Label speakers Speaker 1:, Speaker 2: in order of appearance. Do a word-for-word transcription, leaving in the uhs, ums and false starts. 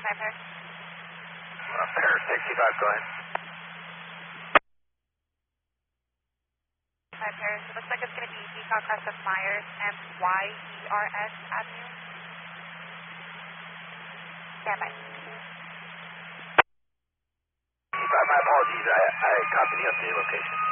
Speaker 1: five Paris.
Speaker 2: Uh, Paris sixty-five, go ahead.
Speaker 1: five Paris. It looks like it's going to be Decal Crest of Myers, M Y E R S Avenue. Stand by.
Speaker 2: My apologies, I, I copied the updated location.